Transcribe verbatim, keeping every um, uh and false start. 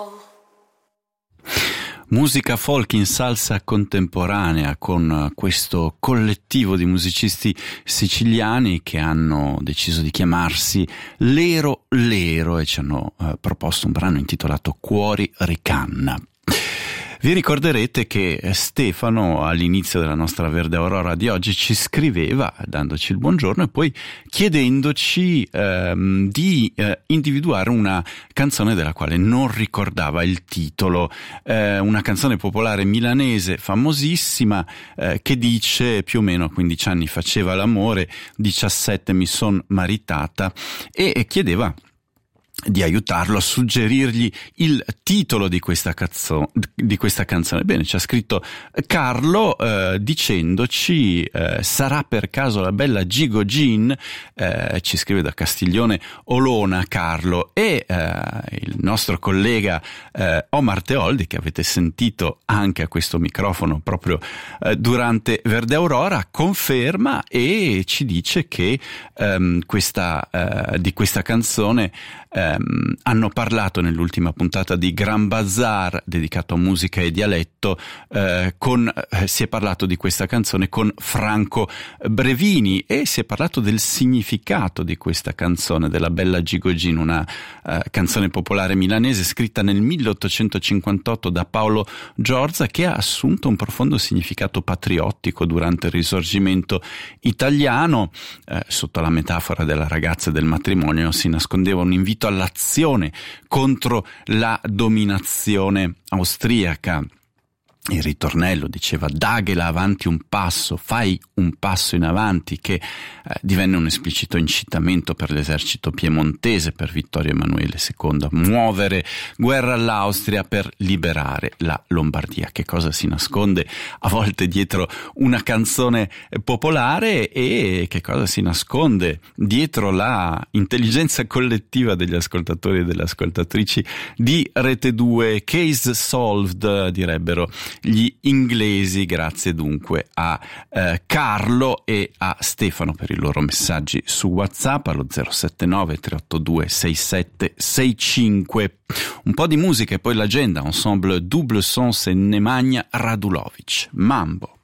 Musica folk in salsa contemporanea con questo collettivo di musicisti siciliani che hanno deciso di chiamarsi Lero Lero e ci hanno eh, proposto un brano intitolato Cuori Ricanna. Vi ricorderete che Stefano all'inizio della nostra Verde Aurora di oggi ci scriveva dandoci il buongiorno e poi chiedendoci ehm, di eh, individuare una canzone della quale non ricordava il titolo, eh, una canzone popolare milanese famosissima eh, che dice più o meno a quindici anni faceva l'amore, diciassette mi son maritata, e chiedeva di aiutarlo a suggerirgli il titolo di questa, cazzo, di questa canzone. Bene, ci ha scritto Carlo eh, dicendoci eh, sarà per caso la bella Gigo Gin, eh, ci scrive da Castiglione Olona Carlo, e eh, il nostro collega eh, Omar Teoldi, che avete sentito anche a questo microfono proprio eh, durante Verde Aurora, conferma e ci dice che ehm, questa, eh, di questa canzone Um, hanno parlato nell'ultima puntata di Gran Bazar dedicato a musica e dialetto, uh, con uh, si è parlato di questa canzone con Franco Brevini e si è parlato del significato di questa canzone, della bella Gigogin, una uh, canzone popolare milanese scritta nel milleottocentocinquantotto da Paolo Giorza, che ha assunto un profondo significato patriottico durante il Risorgimento italiano. Uh, sotto la metafora della ragazza e del matrimonio si nascondeva un invito all'azione contro la dominazione austriaca. Il ritornello diceva daghela avanti un passo, fai un passo in avanti, che eh, divenne un esplicito incitamento per l'esercito piemontese, per Vittorio Emanuele secondo, a muovere guerra all'Austria per liberare la Lombardia. Che cosa si nasconde a volte dietro una canzone popolare e che cosa si nasconde dietro la intelligenza collettiva degli ascoltatori e delle ascoltatrici di Rete due. Case solved, direbbero gli inglesi. Grazie dunque a eh, Carlo e a Stefano per i loro messaggi su WhatsApp allo zero sette nove tre otto due sei sette sei cinque. Un po' di musica e poi l'agenda. Ensemble Double Sens e Nemanja Radulovic. Mambo.